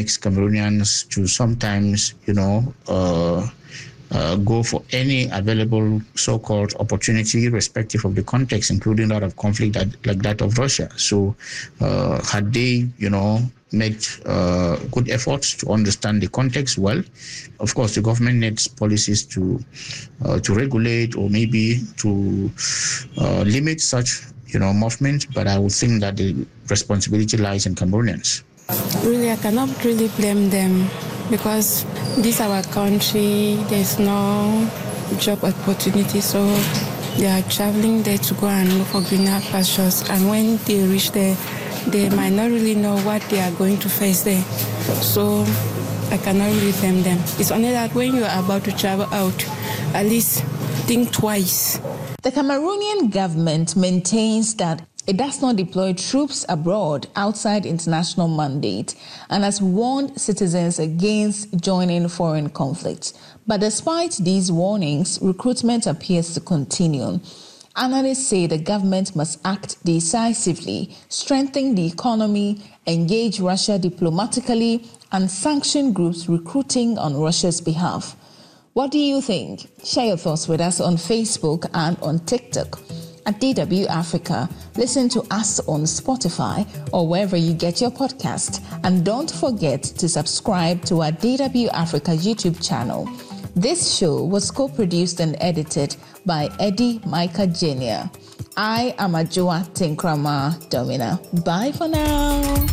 makes Cameroonians to sometimes, go for any available so-called opportunity, irrespective of the context, including that of conflict like that of Russia. So had they, made good efforts to understand the context well, of course, the government needs policies to regulate or maybe to limit such, movement. But I would think that the responsibility lies in Cameroonians. Really, I cannot really blame them because this is our country. There's no job opportunity, so they are traveling there to go and look for greener pastures. And when they reach there, they might not really know what they are going to face there. So I cannot really blame them. It's only that when you are about to travel out, at least think twice. The Cameroonian government maintains that it does not deploy troops abroad outside international mandate and has warned citizens against joining foreign conflicts. But despite these warnings, recruitment appears to continue. Analysts say the government must act decisively, strengthen the economy, engage Russia diplomatically, and sanction groups recruiting on Russia's behalf. What do you think? Share your thoughts with us on Facebook and on TikTok at DW Africa. Listen to us on Spotify or wherever you get your podcast. And don't forget to subscribe to our DW Africa YouTube channel. This show was co-produced and edited by Eddie Micah Jr. I am Ajua Tinkrama Domina. Bye for now.